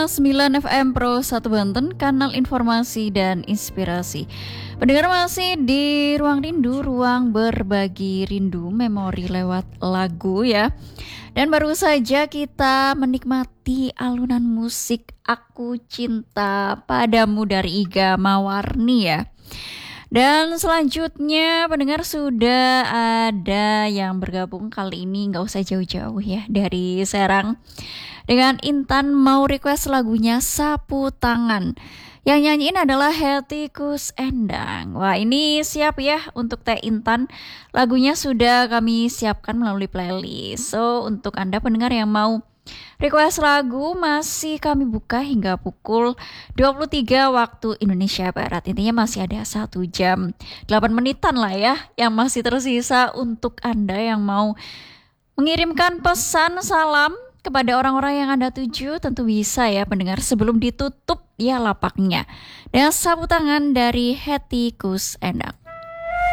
105,9 FM Pro 1 Banten, kanal informasi dan inspirasi. Pendengar masih di Ruang Rindu, ruang berbagi rindu, memori lewat lagu ya. Dan baru saja kita menikmati alunan musik Aku Cinta Padamu dari Iga Mawarni ya. Dan selanjutnya pendengar sudah ada yang bergabung kali ini, nggak usah jauh-jauh ya, dari Serang. Dengan Intan mau request lagunya Sapu Tangan. Yang nyanyiin adalah Hetty Koes Endang. Wah, ini siap ya untuk Teh Intan. Lagunya sudah kami siapkan melalui playlist. So, untuk Anda pendengar yang mau request lagu masih kami buka hingga pukul 23 waktu Indonesia Barat. Intinya masih ada 1 jam 8 menitan lah ya yang masih tersisa untuk Anda yang mau mengirimkan pesan salam kepada orang-orang yang Anda tuju. Tentu bisa ya pendengar sebelum ditutup ya lapaknya. Dan Sapu Tangan dari Hetty Koes Endang.